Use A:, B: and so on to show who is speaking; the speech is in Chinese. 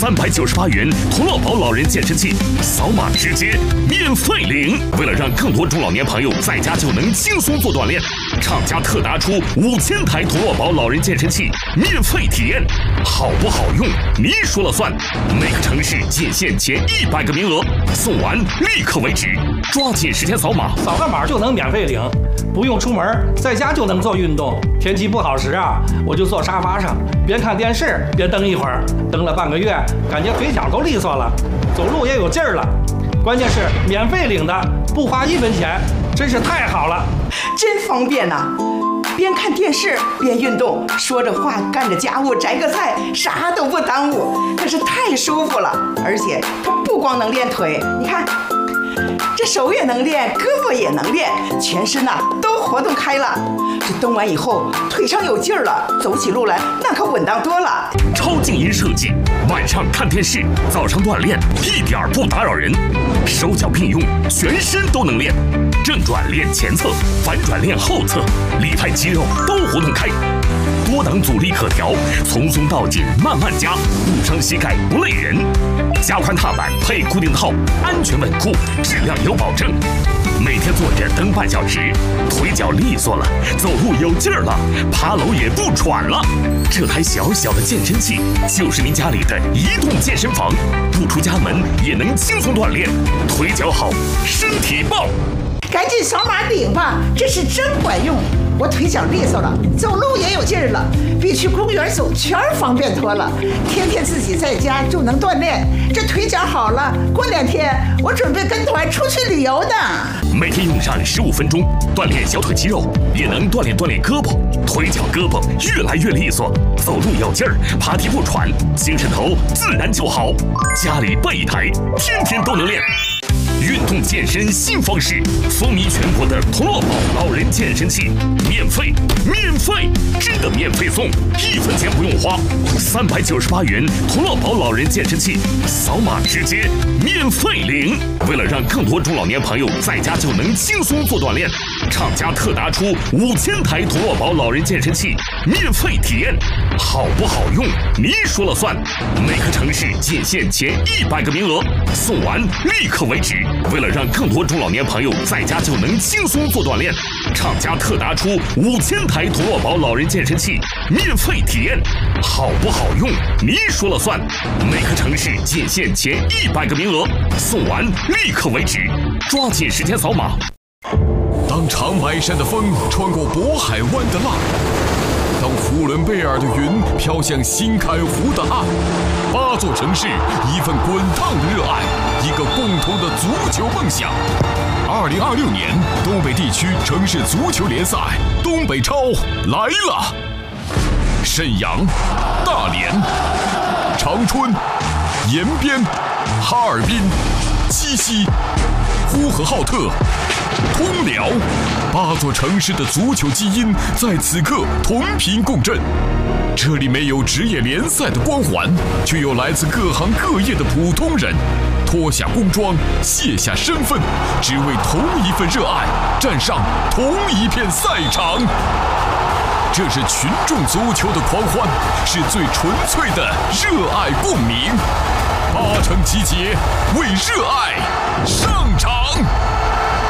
A: 398元同乐宝老人健身器，扫码直接免费领。为了让更多中老年朋友在家就能轻松做锻炼，厂家特拿出5000台同乐宝老人健身器免费体验，好不好用你说了算。每个城市仅限前100个名额，送完立刻为止，抓紧时间扫码，
B: 扫个码就能免费领，不用出门，在家就能做运动。天气不好时啊，我就坐沙发上，边看电视边蹬一会儿，蹬了半个月，感觉腿脚都利索了，走路也有劲儿了。关键是免费领的，不花1分钱，真是太好了，
C: 真方便呐！边看电视边运动，说着话干着家务，摘个菜，啥都不耽误，可是太舒服了。而且它不光能练腿，你看，这手也能练，胳膊也能练，全身呐都活动开了。这蹬完以后，腿上有劲儿了，走起路来那可稳当多了。
A: 超静音设计，晚上看电视，早上锻炼，一点不打扰人。手脚并用，全身都能练。正转练前侧，反转练后侧，里派肌肉都活动开。多档阻力可调，从松到紧慢慢加，不伤膝盖不累人。加宽踏板配固定套，安全稳固，质量有保证。每天坐着蹬半小时，腿脚利索了，走路有劲儿了，爬楼也不喘了。这台小小的健身器就是您家里的移动健身房，不出家门也能轻松锻炼，腿脚好，身体棒。
C: 赶紧扫码领吧，这是真管用。我腿脚利索了，走路也有劲儿了，比去公园走圈方便多了。天天自己在家就能锻炼，这腿脚好了，过2天我准备跟团出去旅游呢。
A: 每天用上15分钟，锻炼小腿肌肉，也能锻炼胳膊，腿脚胳膊越来越利索，走路有劲儿，爬梯不喘，精神头自然就好。家里备一台，天天都能练。运动健身新方式，风靡全国的同乐宝老人健身器，免费，真的免费送，1分钱不用花。398元同乐宝老人健身器，扫码直接免费领。为了让更多中老年朋友在家就能轻松做锻炼，厂家特拿出5000台同乐宝老人健身器免费体验，好不好用你说了算。每个城市仅限前100个名额，送完立刻为止。为了让更多中老年朋友在家就能轻松做锻炼，厂家特拿出5000台同乐宝老人健身器免费体验，好不好用你说了算。每个城市仅限前100个名额，送完立刻为止，抓紧时间扫码。
D: 当长白山的风穿过渤海湾的浪，当呼伦贝尔的云飘向新开湖的岸，8座城市，一份滚烫的热爱，一个共同的足球梦想。2026年东北地区城市足球联赛东北超来了！沈阳、大连、长春、延边、哈尔滨、鸡西、呼和浩特、通辽，8座城市的足球基因在此刻同频共振。这里没有职业联赛的光环，却有来自各行各业的普通人，脱下工装，卸下身份，只为同一份热爱，站上同一片赛场。这是群众足球的狂欢，是最纯粹的热爱共鸣。8城集结，为热爱上场。